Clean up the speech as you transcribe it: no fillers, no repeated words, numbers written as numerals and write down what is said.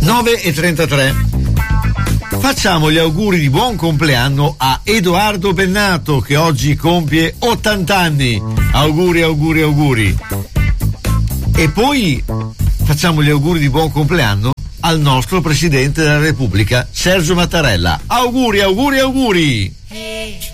9:33. Facciamo gli auguri di buon compleanno a Edoardo Bennato, che oggi compie 80 anni. Auguri, auguri, auguri. E poi facciamo gli auguri di buon compleanno al nostro Presidente della Repubblica, Sergio Mattarella. Auguri, auguri, auguri.